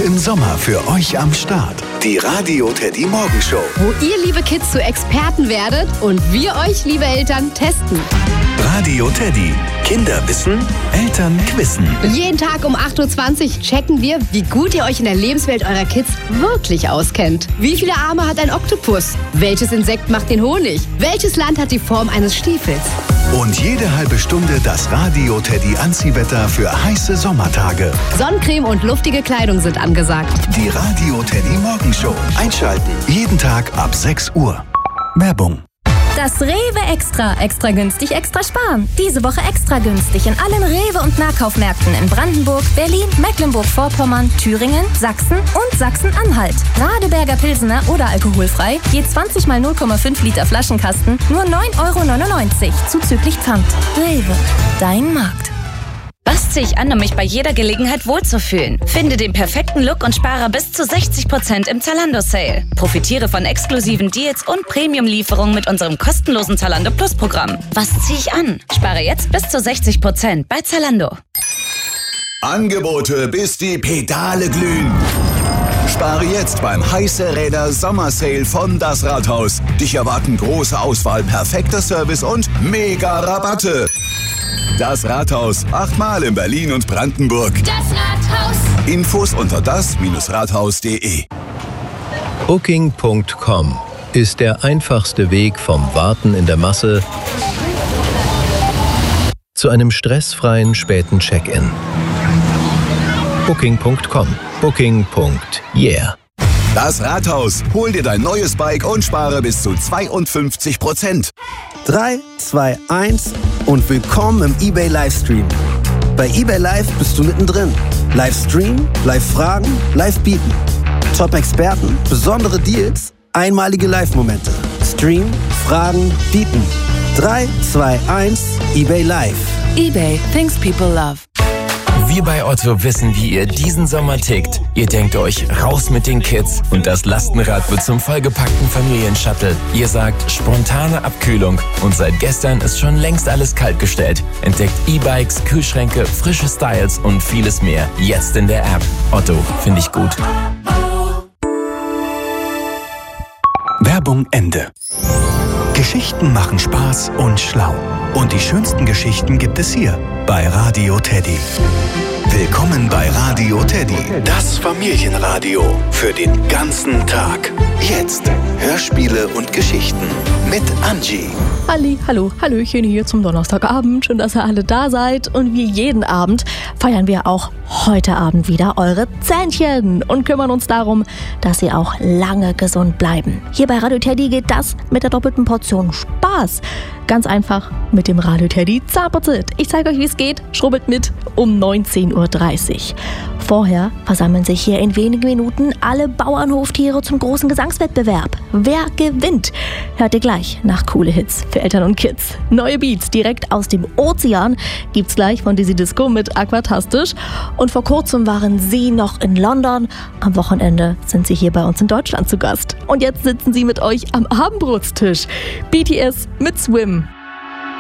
im Sommer für euch am Start. Die Radio Teddy Morgenshow. Wo ihr, liebe Kids, zu Experten werdet und wir euch, liebe Eltern, testen. Radio Teddy. Kinder wissen, Eltern quizzen. Jeden Tag um 8.20 Uhr checken wir, wie gut ihr euch in der Lebenswelt eurer Kids wirklich auskennt. Wie viele Arme hat ein Oktopus? Welches Insekt macht den Honig? Welches Land hat die Form eines Stiefels? Und jede halbe Stunde das Radio Teddy Anziehwetter für heiße Sommertage. Sonnencreme und luftige Kleidung sind angesagt. Die Radio Teddy Morgenshow. Einschalten. Jeden Tag ab 6 Uhr. Werbung. Das Rewe Extra. Extra günstig, extra sparen. Diese Woche extra günstig in allen Rewe- und Nahkaufmärkten in Brandenburg, Berlin, Mecklenburg-Vorpommern, Thüringen, Sachsen und Sachsen-Anhalt. Radeberger Pilsener oder alkoholfrei, je 20 mal 0,5 Liter Flaschenkasten, nur 9,99 € zuzüglich Pfand. Rewe, dein Markt. Was ziehe ich an, um mich bei jeder Gelegenheit wohlzufühlen? Finde den perfekten Look und spare bis zu 60% im Zalando-Sale. Profitiere von exklusiven Deals und Premium-Lieferungen mit unserem kostenlosen Zalando Plus-Programm. Was ziehe ich an? Spare jetzt bis zu 60% bei Zalando. Angebote, bis die Pedale glühen. Spare jetzt beim Heiße Räder Sommersale von Das Rathaus. Dich erwarten große Auswahl, perfekter Service und mega Rabatte. Das Rathaus, 8-mal in Berlin und Brandenburg. Das Rathaus. Infos unter das-rathaus.de. Booking.com ist der einfachste Weg vom Warten in der Masse zu einem stressfreien späten Check-in. Booking.com. Booking.yeah. Das Rathaus. Hol dir dein neues Bike und spare bis zu 52%. 3, 2, 1 und willkommen im eBay Livestream. Bei eBay Live bist du mittendrin. Livestream, Live-Fragen, Live-Bieten. Top-Experten, besondere Deals, einmalige Live-Momente. Stream, Fragen, Bieten. 3, 2, 1, eBay Live. eBay, things people love. Wir bei Otto wissen, wie ihr diesen Sommer tickt. Ihr denkt euch, raus mit den Kids und das Lastenrad wird zum vollgepackten Familienshuttle. Ihr sagt, spontane Abkühlung und seit gestern ist schon längst alles kaltgestellt. Entdeckt E-Bikes, Kühlschränke, frische Styles und vieles mehr. Jetzt in der App. Otto, finde ich gut. Werbung Ende. Geschichten machen Spaß und schlau. Und die schönsten Geschichten gibt es hier bei Radio Teddy. Willkommen bei Radio Teddy, das Familienradio für den ganzen Tag. Jetzt Hörspiele und Geschichten mit Angie. Hallo, Hallöchen hier zum Donnerstagabend. Schön, dass ihr alle da seid. Und wie jeden Abend feiern wir auch heute Abend wieder eure Zähnchen und kümmern uns darum, dass sie auch lange gesund bleiben. Hier bei Radio Teddy geht das mit der doppelten Portion Spaß. Ganz einfach mit dem Radio Teddy Zahnputzit. Ich zeige euch, wie es geht. Schrubbelt mit um 19:30 Uhr. Vorher versammeln sich hier in wenigen Minuten alle Bauernhoftiere zum großen Gesangswettbewerb. Wer gewinnt? Hört ihr gleich nach coole Hits für Eltern und Kids. Neue Beats direkt aus dem Ozean gibt's gleich von Dizzy Disco mit Aquatastisch. Und vor kurzem waren sie noch in London. Am Wochenende sind sie hier bei uns in Deutschland zu Gast. Und jetzt sitzen sie mit euch am Abendbrotstisch. BTS mit Swim.